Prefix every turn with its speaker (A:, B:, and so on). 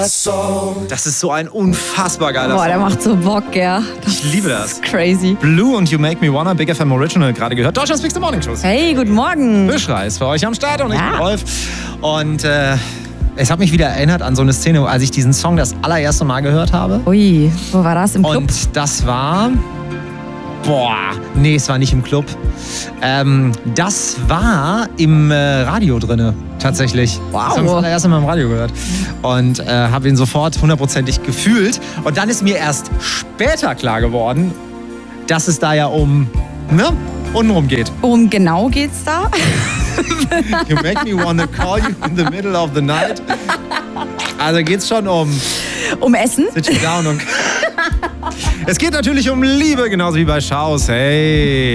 A: Das ist so ein unfassbar geiler
B: Boah, der
A: Song.
B: macht so Bock, ja.
A: Ich liebe das.
B: ist crazy.
A: Blue und You Make Me Wanna, Big FM Original, gerade gehört. Deutschlands Big Morning Shows.
B: Hey, guten Morgen.
A: Fischrei ist für euch am Start und ich
B: Ja.
A: bin Rolf. Und es hat mich wieder erinnert an so eine Szene, als ich diesen Song das allererste Mal gehört habe.
B: Ui, wo war das? Im Club?
A: Und das war... Nee, es war nicht im Club. Das war im Radio drinne, tatsächlich.
B: Wow.
A: Das haben wir das allererste Mal im Radio gehört. Und habe ihn sofort hundertprozentig gefühlt. Und dann ist mir erst später klar geworden, dass es da ja untenrum geht.
B: Worum genau geht's da?
A: You make me wanna call you in the middle of the night. Also geht's schon um
B: Um Essen?
A: Sit you down und... Es geht natürlich um Liebe, genauso wie bei Schaus. Hey.